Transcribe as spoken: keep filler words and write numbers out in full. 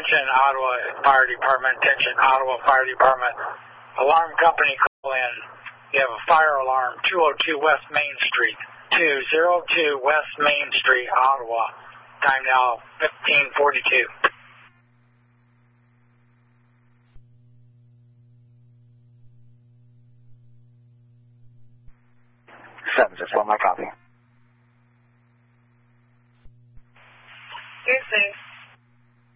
Attention Ottawa Fire Department, attention Ottawa Fire Department. Alarm company call in. You have a fire alarm, two oh two West Main Street, two oh two West Main Street, Ottawa. Time now, fifteen forty-two. seven six one, my copy.